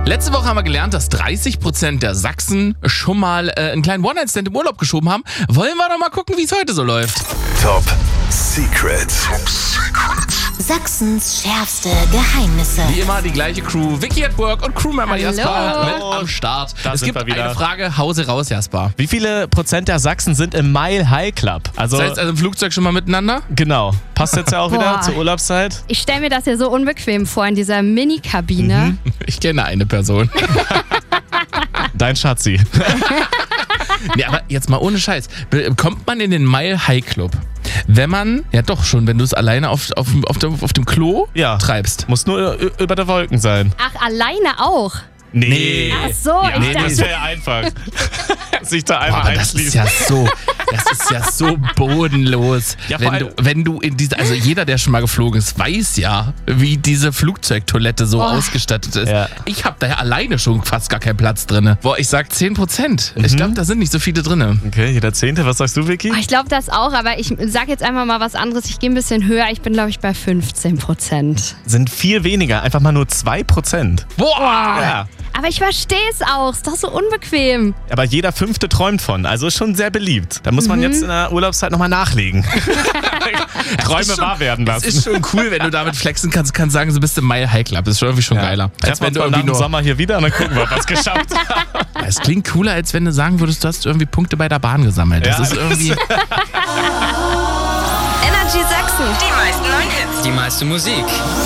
Letzte Woche haben wir gelernt, dass 30% der Sachsen schon mal einen kleinen One-Night-Stand im Urlaub geschoben haben. Wollen wir doch mal gucken, wie es heute so läuft. Top Secrets. Sachsens schärfste Geheimnisse. Wie immer die gleiche Crew. Vicky at Work und Crewmember Hallo. Jasper mit am Start. Da Es sind gibt wir wieder. eine Frage, Hause raus, Jasper. Wie viele Prozent der Sachsen sind im Mile High Club? Also, Das heißt also im Flugzeug schon mal miteinander? genau. Passt jetzt ja auch wieder Boah. zur Urlaubszeit. Ich stelle mir das ja so unbequem vor in dieser Mini-Kabine. Ich kenne eine Person. Dein Schatzi. Nee, aber jetzt mal ohne Scheiß. Kommt man in den Mile High Club, wenn man, ja doch schon, wenn du es alleine auf dem Klo Ja. treibst? Muss nur über der Wolken sein. Ach, alleine auch? Nee. Ach so, ich Nee, dachte... das wäre einfach. Sich da Boah, einmal aber das ist einschließen. ja so bodenlos. Ja, vor allem- wenn du in diese, also jeder, der schon mal geflogen ist, weiß ja, wie diese Flugzeugtoilette so ausgestattet ist. Ja. Ich habe da ja alleine schon fast gar keinen Platz drin. Boah, ich sag 10%. Ich glaube, da sind nicht so viele drin. Okay, jeder Zehnte. Was sagst du, Vicky? Oh, ich glaube das auch, aber ich sag jetzt einfach mal was anderes. Ich gehe ein bisschen höher. Ich bin, glaube ich, bei 15%. Sind viel weniger. Einfach mal nur 2%. Boah! Ja. Aber ich verstehe es auch. Ist doch so unbequem. Aber jeder Fünfte träumt von. Also ist schon sehr beliebt. Da muss man jetzt in der Urlaubszeit nochmal nachlegen. Träume wahr werden Das lassen. ist schon cool, wenn du damit flexen kannst sagen, du bist im Mile High Club. Das ist schon irgendwie schon geiler. Als wenn du nach dem Sommer hier wieder und dann gucken wir, was geschafft. Es klingt cooler, als wenn du sagen würdest, du hast irgendwie Punkte bei der Bahn gesammelt. Das Ja. ist irgendwie... Energy Sachsen. Die meisten neuen Hits. Die meiste Musik.